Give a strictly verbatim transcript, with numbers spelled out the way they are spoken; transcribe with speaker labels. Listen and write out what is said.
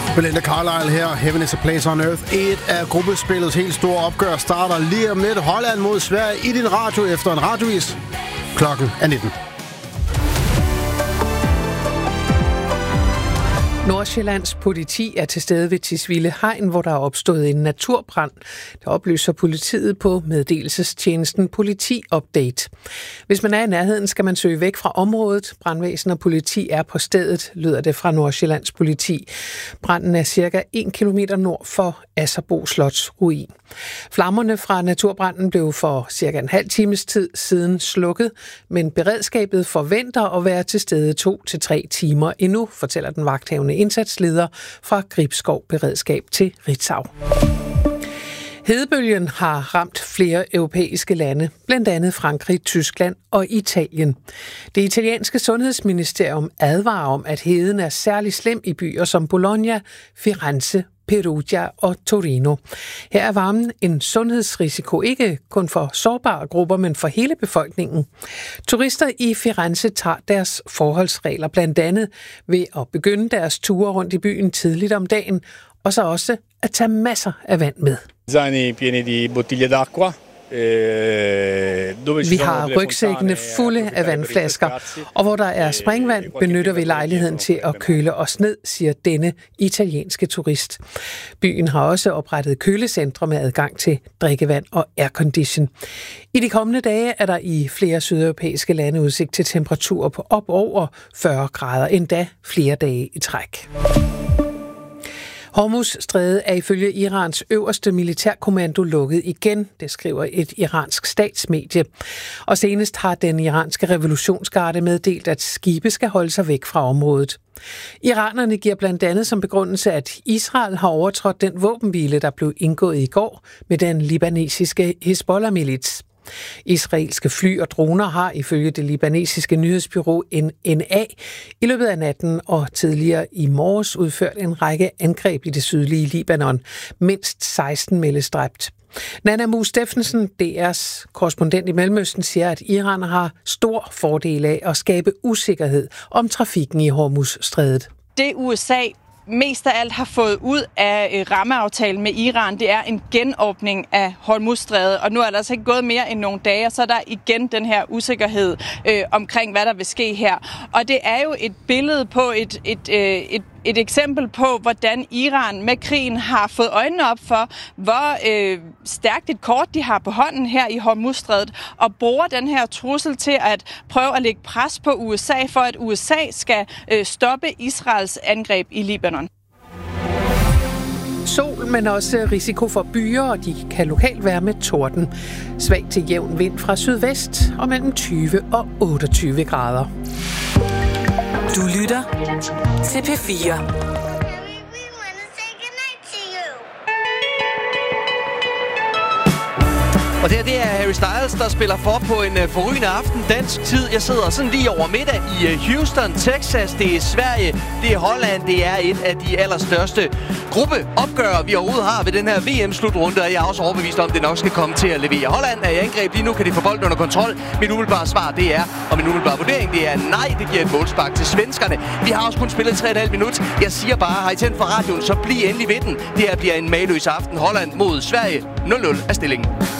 Speaker 1: Belinda Carlisle her, Heaven is a Place on Earth. Et af gruppespillets helt store opgør starter lige om lidt. Holland mod Sverige i din radio efter en radiovis. Klokken er nitten.
Speaker 2: Nordsjællands politi er til stede ved Tisvilde Hegn, hvor der er opstået en naturbrand. Der oplyser politiet på meddelelsestjenesten Politi Update. Hvis man er i nærheden, skal man søge væk fra området. Brandvæsen og politi er på stedet, lyder det fra Nordsjællands politi. Branden er cirka en kilometer nord for Asserbo Slots ruin. Flammerne fra naturbranden blev for cirka en halv times tid siden slukket, men beredskabet forventer at være til stede to til tre timer endnu, fortæller den vagthavende indsatsleder fra Gribskov Beredskab til Ritzau. Hedebølgen har ramt flere europæiske lande, blandt andet Frankrig, Tyskland og Italien. Det italienske sundhedsministerium advarer om, at heden er særlig slem i byer som Bologna, Firenze, Perugia og Torino. Her er varmen en sundhedsrisiko, ikke kun for sårbare grupper, men for hele befolkningen. Turister i Firenze tager deres forholdsregler blandt andet ved at begynde deres ture rundt i byen tidligt om dagen, og så også at tage masser af vand med.
Speaker 3: Zaini pieni di bottiglie d'acqua.
Speaker 2: Vi har rygsækkene fulde af vandflasker, og hvor der er springvand, benytter vi lejligheden til at køle os ned, siger denne italienske turist. Byen har også oprettet kølecentre med adgang til drikkevand og aircondition. I de kommende dage er der i flere sydeuropæiske lande udsigt til temperaturer på op over fyrre grader, endda flere dage i træk. Hormuzstrædet er ifølge Irans øverste militærkommando lukket igen, det skriver et iransk statsmedie. Og senest har den iranske revolutionsgarde meddelt, at skibe skal holde sig væk fra området. Iranerne giver blandt andet som begrundelse, at Israel har overtrådt den våbenhvile, der blev indgået i går med den libanesiske Hezbollah-milits. Israelske fly og droner har ifølge det libanesiske nyhedsbureau N N A i løbet af natten og tidligere i morges udført en række angreb i det sydlige Libanon. Mindst seksten meldes dræbt. Nana Mu Steffensen, D R's korrespondent i Mellemøsten, siger, at Iran har stor fordel af at skabe usikkerhed om trafikken i Hormuzstrædet.
Speaker 4: Det U S A mest af alt har fået ud af rammeaftalen med Iran, det er en genåbning af Hormuzstrædet, og nu er der altså ikke gået mere end nogle dage, og så er der igen den her usikkerhed øh, omkring, hvad der vil ske her. Og det er jo et billede på et, et, øh, et Et eksempel på, hvordan Iran med krigen har fået øjnene op for, hvor øh, stærkt et kort de har på hånden her i Hormuzstrædet, og bruger den her trussel til at prøve at lægge pres på U S A, for at U S A skal øh, stoppe Israels angreb i Libanon.
Speaker 2: Sol, men også risiko for byer, og de kan lokalt være med torden. Svag til jævn vind fra sydvest og mellem tyve og otteogtyve grader.
Speaker 5: Du lytter til P fire.
Speaker 6: Og det her, det er Harry Styles, der spiller for på en uh, forrygende aften dansk tid. Jeg sidder sådan lige over middag i uh, Houston, Texas. Det er Sverige, det er Holland. Det er et af de allerstørste gruppeopgør, vi overhovedet har ved den her V M-slutrunde. Og jeg er også overbevist om, at det nok skal komme til at levere. Holland er i angreb lige nu, kan de få bolden under kontrol. Mit umiddelbare svar, det er, og min umiddelbare vurdering, det er nej, det giver et målspark til svenskerne. Vi har også kun spillet tre komma fem minut. Jeg siger bare, har I tændt for radioen, så bliv endelig ved den. Det her bliver en mageløs aften. Holland mod Sverige. nul nul er stillingen.